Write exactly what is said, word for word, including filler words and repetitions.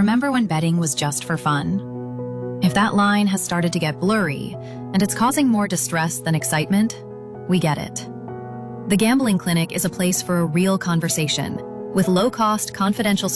Remember when betting was just for fun? If that line has started to get blurry and it's causing more distress than excitement, we get it. The Gambling Clinic is a place for a real conversation with low-cost, confidential